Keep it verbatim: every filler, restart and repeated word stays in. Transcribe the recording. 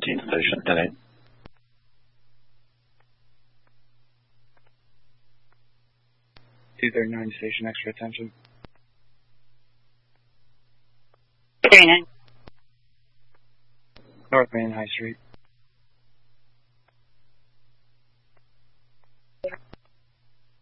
fourteen station, ten eight. two thirty-nine station, extra attention. two thirty-nine. North Main High Street.